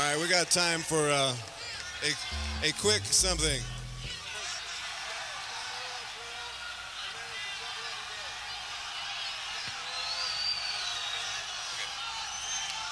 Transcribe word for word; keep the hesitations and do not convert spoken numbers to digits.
right, we got time for uh, a, a quick something.